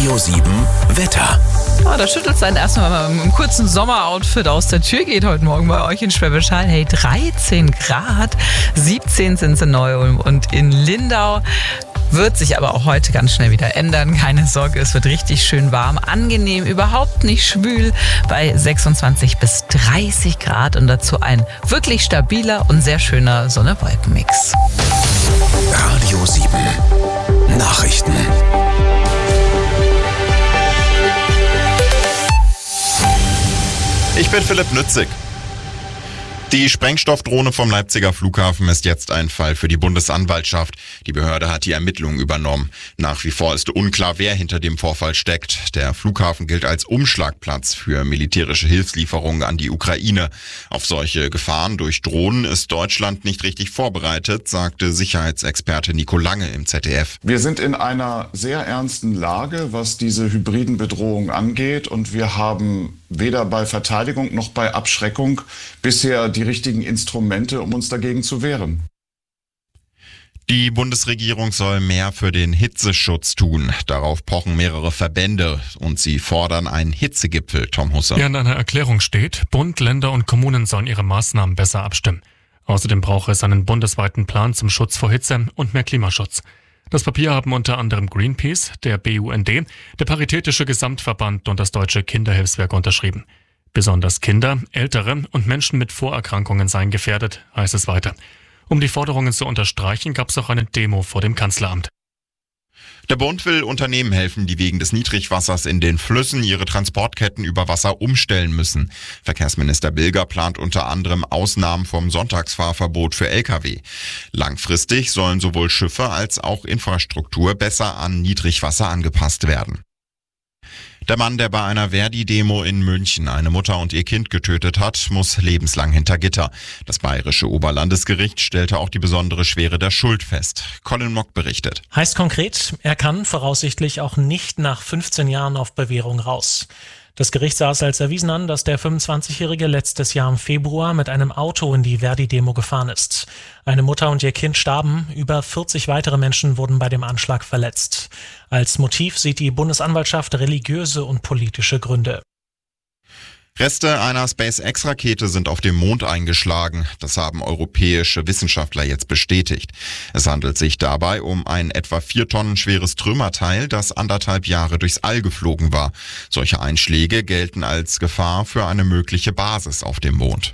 Radio 7 Wetter. Da schüttelt es einen erstmal, wenn man mit einem kurzen Sommeroutfit aus der Tür geht heute Morgen bei euch in Schwäbisch Hall. Hey, 13 Grad, 17 sind es in Neu-Ulm und in Lindau. Wird sich aber auch heute ganz schnell wieder ändern. Keine Sorge, es wird richtig schön warm, angenehm, überhaupt nicht schwül bei 26 bis 30 Grad und dazu ein wirklich stabiler und sehr schöner Sonne-Wolken-Mix. Radio 7 Nachrichten. Ich bin Philipp Nützig. Die Sprengstoffdrohne vom Leipziger Flughafen ist jetzt ein Fall für die Bundesanwaltschaft. Die Behörde hat die Ermittlungen übernommen. Nach wie vor ist unklar, wer hinter dem Vorfall steckt. Der Flughafen gilt als Umschlagplatz für militärische Hilfslieferungen an die Ukraine. Auf solche Gefahren durch Drohnen ist Deutschland nicht richtig vorbereitet, sagte Sicherheitsexperte Nico Lange im ZDF. Wir sind in einer sehr ernsten Lage, was diese hybriden Bedrohungen angeht, und wir haben weder bei Verteidigung noch bei Abschreckung bisher die richtigen Instrumente, um uns dagegen zu wehren. Die Bundesregierung soll mehr für den Hitzeschutz tun. Darauf pochen mehrere Verbände und sie fordern einen Hitzegipfel, Tom Husse. Ja, in einer Erklärung steht, Bund, Länder und Kommunen sollen ihre Maßnahmen besser abstimmen. Außerdem brauche es einen bundesweiten Plan zum Schutz vor Hitze und mehr Klimaschutz. Das Papier haben unter anderem Greenpeace, der BUND, der Paritätische Gesamtverband und das Deutsche Kinderhilfswerk unterschrieben. Besonders Kinder, Ältere und Menschen mit Vorerkrankungen seien gefährdet, heißt es weiter. Um die Forderungen zu unterstreichen, gab es auch eine Demo vor dem Kanzleramt. Der Bund will Unternehmen helfen, die wegen des Niedrigwassers in den Flüssen ihre Transportketten über Wasser umstellen müssen. Verkehrsminister Bilger plant unter anderem Ausnahmen vom Sonntagsfahrverbot für Lkw. Langfristig sollen sowohl Schiffe als auch Infrastruktur besser an Niedrigwasser angepasst werden. Der Mann, der bei einer Verdi-Demo in München eine Mutter und ihr Kind getötet hat, muss lebenslang hinter Gitter. Das bayerische Oberlandesgericht stellte auch die besondere Schwere der Schuld fest. Colin Mock berichtet. Heißt konkret, er kann voraussichtlich auch nicht nach 15 Jahren auf Bewährung raus. Das Gericht sah es als erwiesen an, dass der 25-Jährige letztes Jahr im Februar mit einem Auto in die Verdi-Demo gefahren ist. Eine Mutter und ihr Kind starben, über 40 weitere Menschen wurden bei dem Anschlag verletzt. Als Motiv sieht die Bundesanwaltschaft religiöse und politische Gründe. Reste einer SpaceX-Rakete sind auf dem Mond eingeschlagen. Das haben europäische Wissenschaftler jetzt bestätigt. Es handelt sich dabei um ein etwa 4 Tonnen schweres Trümmerteil, das 1,5 Jahre durchs All geflogen war. Solche Einschläge gelten als Gefahr für eine mögliche Basis auf dem Mond.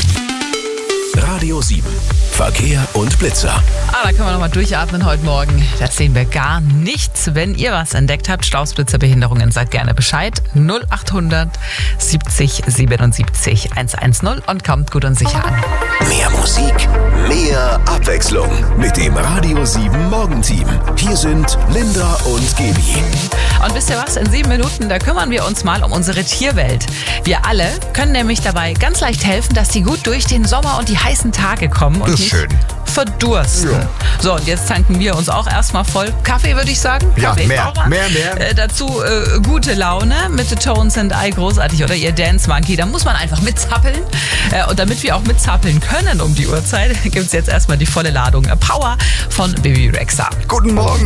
Radio 7 Verkehr und Blitzer. Da können wir nochmal durchatmen heute Morgen. Da sehen wir gar nichts. Wenn ihr was entdeckt habt, Staus, Blitzer, Behinderungen, sagt gerne Bescheid. 0800 70 77 110 und kommt gut und sicher an. Mehr Musik, mehr Abwechslung mit dem Radio 7 Morgenteam. Hier sind Linda und Gaby. Und wisst ihr was? In 7 Minuten, da kümmern wir uns mal um unsere Tierwelt. Wir alle können nämlich dabei ganz leicht helfen, dass die gut durch den Sommer und die heißen Tage kommen und nicht verdursten. Ja. So, und jetzt tanken wir uns auch erstmal voll. Kaffee, würde ich sagen. Ja, Kaffee mehr. Dazu gute Laune mit The Tones and I, großartig. Oder ihr Dance Monkey. Da muss man einfach mitzappeln. Und damit wir auch mitzappeln können um die Uhrzeit, gibt es jetzt erstmal die volle Ladung Power von Bibi Rexha. Guten Morgen.